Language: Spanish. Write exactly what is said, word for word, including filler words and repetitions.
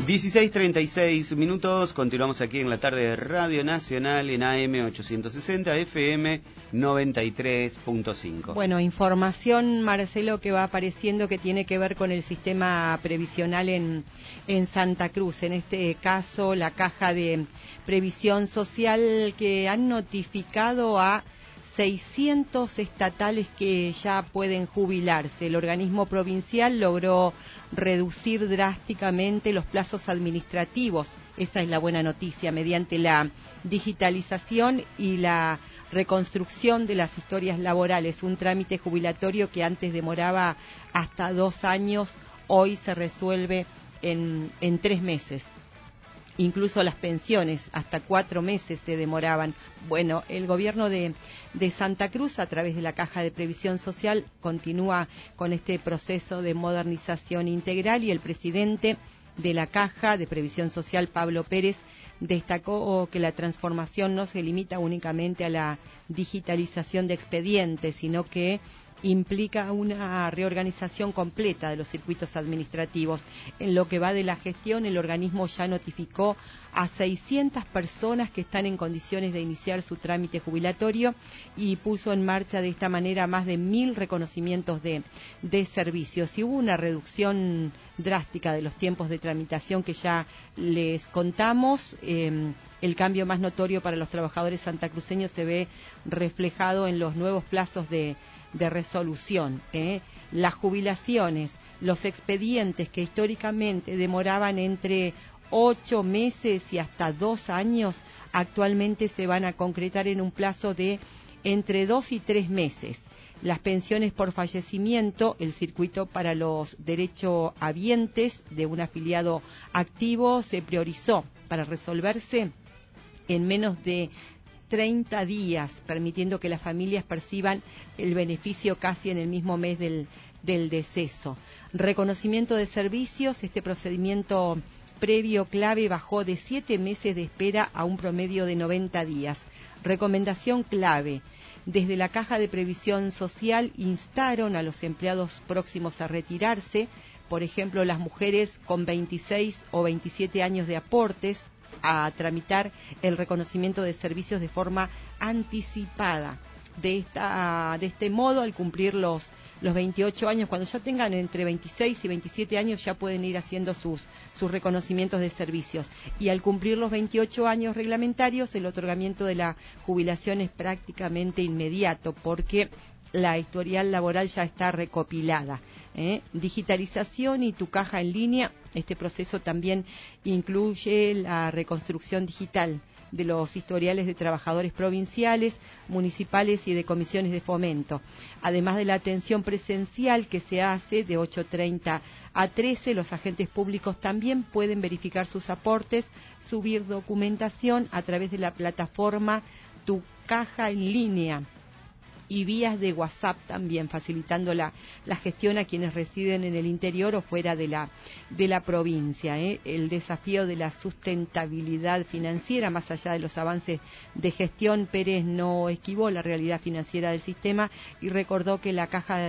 dieciséis treinta y seis minutos, continuamos aquí en la tarde de Radio Nacional en A M ochocientos sesenta, F M noventa y tres punto cinco. Bueno, información, Marcelo, que va apareciendo que tiene que ver con el sistema previsional en, en Santa Cruz. En este caso, la Caja de Previsión Social, que han notificado a seiscientos estatales que ya pueden jubilarse. El organismo provincial logró reducir drásticamente los plazos administrativos. Esa es la buena noticia, mediante la digitalización y la reconstrucción de las historias laborales. Un trámite jubilatorio que antes demoraba hasta dos años, hoy se resuelve en, en tres meses. Incluso las pensiones, hasta cuatro meses se demoraban. Bueno, el gobierno de, de Santa Cruz, a través de la Caja de Previsión Social, continúa con este proceso de modernización integral, y el presidente de la Caja de Previsión Social, Pablo Pérez, destacó que la transformación no se limita únicamente a la digitalización de expedientes, sino que implica una reorganización completa de los circuitos administrativos. En lo que va de la gestión, el organismo ya notificó a seiscientas personas que están en condiciones de iniciar su trámite jubilatorio y puso en marcha de esta manera más de mil reconocimientos de, de servicios. Y hubo una reducción drástica de los tiempos de tramitación que ya les contamos. Eh, el cambio más notorio para los trabajadores santacruceños se ve reflejado en los nuevos plazos de de resolución, ¿eh? Las jubilaciones, los expedientes que históricamente demoraban entre ocho meses y hasta dos años, actualmente se van a concretar en un plazo de entre dos y tres meses. Las pensiones por fallecimiento, el circuito para los derechohabientes de un afiliado activo se priorizó para resolverse en menos de treinta días, permitiendo que las familias perciban el beneficio casi en el mismo mes del, del deceso. Reconocimiento de servicios, este procedimiento previo clave bajó de siete meses de espera a un promedio de noventa días. Recomendación clave: desde la Caja de Previsión Social instaron a los empleados próximos a retirarse, por ejemplo, las mujeres con veintiséis o veintisiete años de aportes, a tramitar el reconocimiento de servicios de forma anticipada. De esta de este modo, al cumplir los los veintiocho años, cuando ya tengan entre veintiséis y veintisiete años, ya pueden ir haciendo sus sus reconocimientos de servicios, y al cumplir los veintiocho años reglamentarios, el otorgamiento de la jubilación es prácticamente inmediato, porque la historial laboral ya está recopilada. ¿eh? Digitalización y tu caja en línea. Este proceso también incluye la reconstrucción digital de los historiales de trabajadores provinciales, municipales y de comisiones de fomento. Además de la atención presencial que se hace de ocho treinta a trece, los agentes públicos también pueden verificar sus aportes, subir documentación a través de la plataforma Tu Caja en Línea, y vías de WhatsApp también, facilitando la, la gestión a quienes residen en el interior o fuera de la, de la provincia. ¿eh? El desafío de la sustentabilidad financiera, más allá de los avances de gestión, Pérez no esquivó la realidad financiera del sistema y recordó que la Caja de